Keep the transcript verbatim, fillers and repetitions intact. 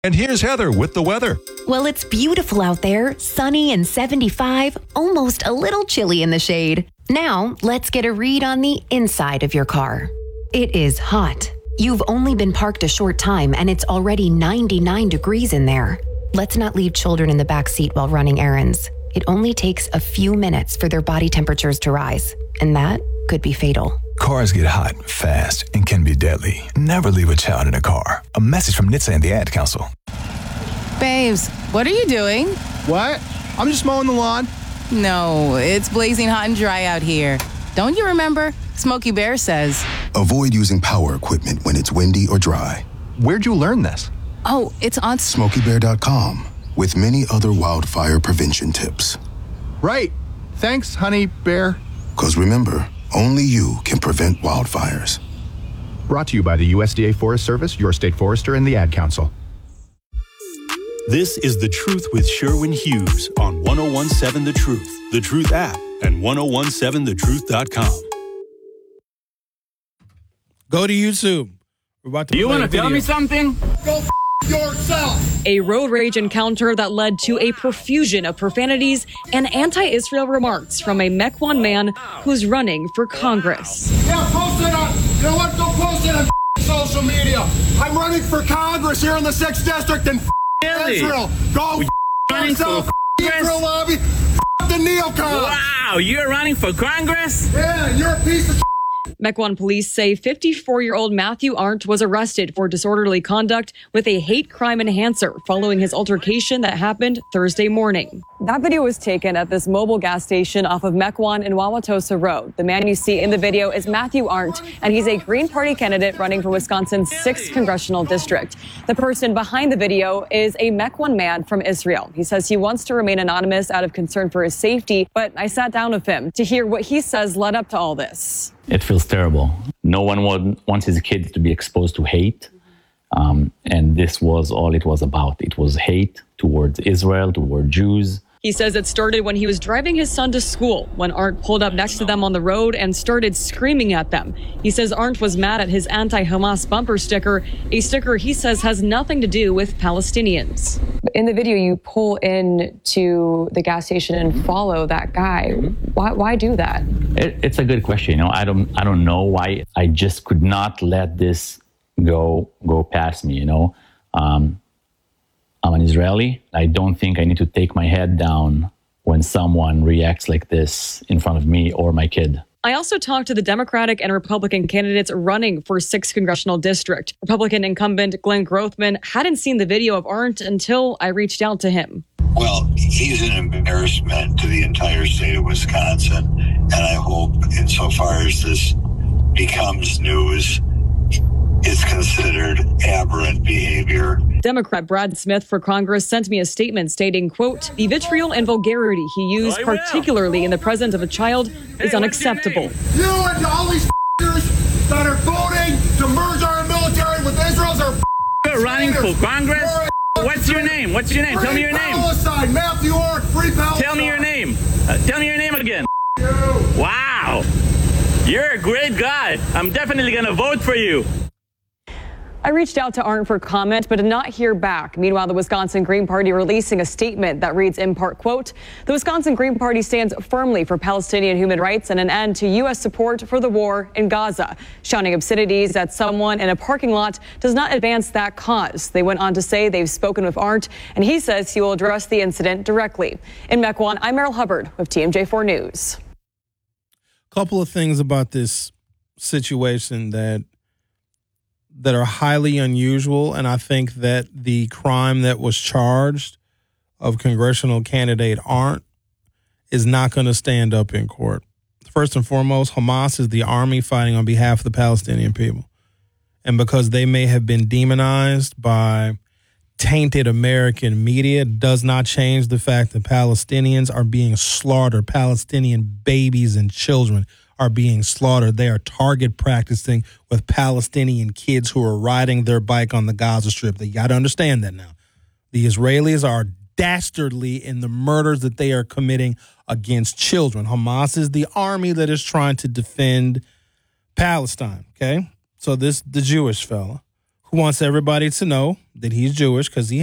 And here's Heather with the weather. Well, it's beautiful out there, sunny and seventy-five, almost a little chilly in the shade. Now, let's get a read on the inside of your car. It is hot. You've only been parked a short time and it's already ninety-nine degrees in there. Let's not leave children in the back seat while running errands. It only takes a few minutes for their body temperatures to rise, and that could be fatal. Cars get hot, fast, and can be deadly. Never leave a child in a car. A message from N H T S A and the Ad Council. Babes, what are you doing? What? I'm just mowing the lawn. No, it's blazing hot and dry out here. Don't you remember? Smokey Bear says. Avoid using power equipment when it's windy or dry. Where'd you learn this? Oh, it's on Smokey Bear dot com with many other wildfire prevention tips. Right. Thanks, honey bear. Because remember, only you can prevent wildfires. Brought to you by the U S D A Forest Service, your state forester, and the Ad Council. This is The Truth with Sherwin Hughes on one oh one seven The Truth, The Truth app, and ten seventeen the truth dot com. Go to YouTube. We're about to Do you want to tell me something? Go f- yourself. A road rage encounter that led to a profusion of profanities and anti-Israel remarks from a Mequon man who's running for Congress. Yeah, post it on, you know what, go post it on f- social media. I'm running for Congress here in the sixth District in f- Really? Israel. Go f- running yourself, for f- Israel lobby, f- the neocons. Wow, you're running for Congress? Yeah, you're a piece of Mequon police say fifty-four-year-old Matthew Arndt was arrested for disorderly conduct with a hate crime enhancer following his altercation that happened Thursday morning. That video was taken at this mobile gas station off of Mequon and Wauwatosa Road. The man you see in the video is Matthew Arndt, and he's a Green Party candidate running for Wisconsin's sixth congressional district. The person behind the video is a Mequon man from Israel. He says he wants to remain anonymous out of concern for his safety, but I sat down with him to hear what he says led up to all this. It feels terrible. No one would, wants his kids to be exposed to hate. Um, and this was all it was about. It was hate towards Israel, toward Jews. He says it started when he was driving his son to school, when Arndt pulled up next to them on the road and started screaming at them. He says Arndt was mad at his anti-Hamas bumper sticker, a sticker he says has nothing to do with Palestinians. In the video, you pull in to the gas station and follow that guy. Why, why do that? It, it's a good question. You know, I don't, I don't know why. I just could not let this go, go past me. You know, um, I'm an Israeli. I don't think I need to take my head down when someone reacts like this in front of me or my kid. I also talked to the Democratic and Republican candidates running for sixth congressional district. Republican incumbent Glenn Grothman hadn't seen the video of Arndt until I reached out to him. Well, he's an embarrassment to the entire state of Wisconsin, and I hope insofar as this becomes news, it's considered aberrant behavior. Democrat Brad Smith for Congress sent me a statement stating, quote, the vitriol and vulgarity he used, oh, particularly in the presence of a child, hey, is unacceptable. You and all these f***ers that are voting to merge our military with Israel's are f***ers. You're running for Congress? What's your name? What's your name? Free Tell me your name. Palestine. Matthew Arndt, free Palestine. Tell me your name. Uh, tell me your name again. You. Wow. You're a great guy. I'm definitely going to vote for you. I reached out to Arndt for comment, but did not hear back. Meanwhile, the Wisconsin Green Party releasing a statement that reads in part, quote, the Wisconsin Green Party stands firmly for Palestinian human rights and an end to U S support for the war in Gaza. Shouting obscenities at someone in a parking lot does not advance that cause. They went on to say they've spoken with Arndt, and he says he will address the incident directly. In Mequon, I'm Meryl Hubbard with T M J four News. Couple of things about this situation that that are highly unusual, and I think that the crime that was charged of congressional candidate Arndt is not going to stand up in court. First and foremost, Hamas is the army fighting on behalf of the Palestinian people. And because they may have been demonized by tainted American media, does not change the fact that Palestinians are being slaughtered. Palestinian babies and children are being slaughtered. They are target practicing with Palestinian kids who are riding their bike on the Gaza Strip. They got to understand that now. The Israelis are dastardly in the murders that they are committing against children. Hamas is the army that is trying to defend Palestine, okay? So this, the Jewish fella who wants everybody to know that he's Jewish because he